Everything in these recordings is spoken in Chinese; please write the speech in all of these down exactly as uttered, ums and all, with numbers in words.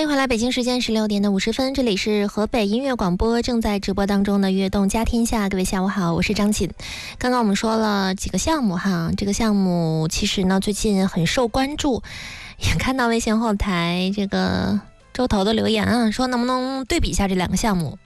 欢迎回来，北京时间十六点的五十分，这里是河北音乐广播正在直播当中的《悦动家天下》，各位下午好，我是张琴。刚刚我们说了几个项目哈，这个项目其实呢最近很受关注，也看到微信后台这个周头的留言啊，说能不能对比一下这两个项目？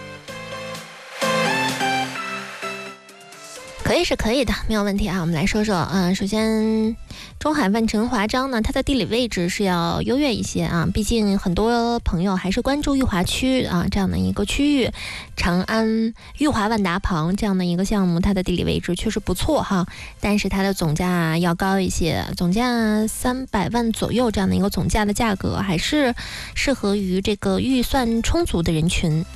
可以是可以的，没有问题啊。我们来说说，嗯、呃，首先，中海万城华章呢，它的地理位置是要优越一些啊，毕竟很多朋友还是关注裕华区啊这样的一个区域，长安裕华万达旁这样的一个项目，它的地理位置确实不错哈，但是它的总价要高一些，总价三百万左右这样的一个总价的价格，还是适合于这个预算充足的人群。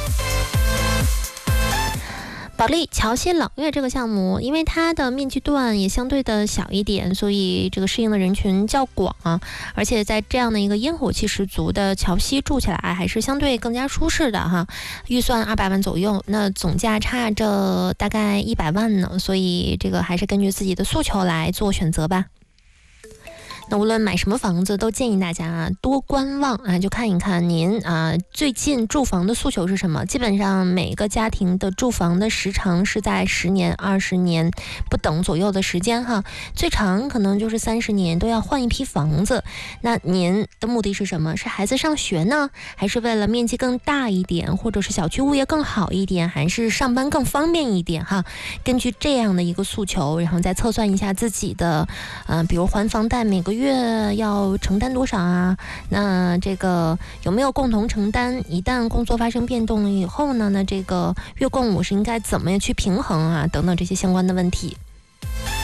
保利桥西朗悦这个项目，因为它的面积段也相对的小一点，所以这个适应的人群较广啊，而且在这样的一个烟火气十足的桥西住起来还是相对更加舒适的哈。预算二百万左右，那总价差着大概一百万呢，所以这个还是根据自己的诉求来做选择吧。那无论买什么房子，都建议大家多观望啊，就看一看您啊最近住房的诉求是什么。基本上每个家庭的住房的时长是在十年、二十年不等左右的时间哈，最长可能就是三十年都要换一批房子。那您的目的是什么？是孩子上学呢，还是为了面积更大一点，或者是小区物业更好一点，还是上班更方便一点哈？根据这样的一个诉求，然后再测算一下自己的，呃，比如还房贷每个月。月要承担多少啊？那这个有没有共同承担？一旦工作发生变动了以后呢，那这个月供我是应该怎么样去平衡啊？等等这些相关的问题。